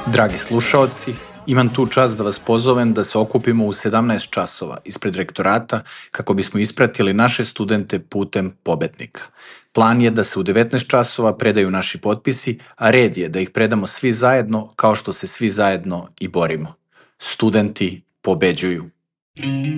Dragi slušaoci, imam tu čast da vas pozovem da se okupimo u 17 časova ispred rektorata kako bismo ispratili naše studente putem pobednika. Plan je da se u 19 časova predaju naši potpisi, a red je da ih predamo svi zajedno kao što se svi zajedno i borimo. Studenti pobeđuju.